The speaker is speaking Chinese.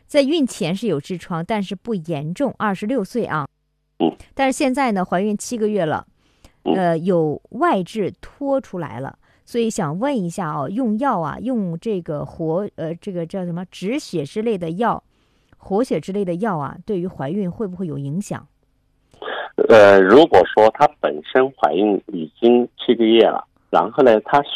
在孕前是有痔疮，但是不严重，26岁啊。但是现在呢，怀孕7个月了，有外痔脱出来了，所以想问一下哦，用药啊，用这个这个叫什么止血之类的药，活血之类的药啊，对于怀孕会不会有影响？ 如果说她本身怀孕已经7个月了，然后呢，她